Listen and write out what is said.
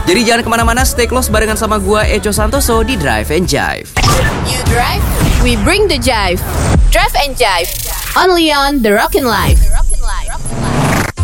Jadi jangan kemana-mana, stay close barengan sama gue Echo Santoso di Drive and Jive. You drive, we bring the jive. Drive and Jive, only on The Rockin' Life.